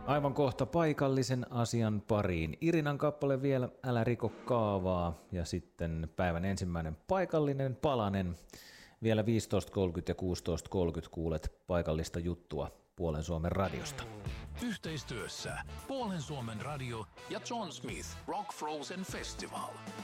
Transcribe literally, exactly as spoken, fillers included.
Aivan kohta paikallisen asian pariin. Irinan kappale vielä Älä riko kaavaa ja sitten päivän ensimmäinen paikallinen palanen. Vielä viisitoista kolmekymmentä ja kuusitoista kolmekymmentä kuulet paikallista juttua Puolen Suomen radiosta. Yhteistyössä Puolen Suomen radio ja John Smith Rock Frozen Festival.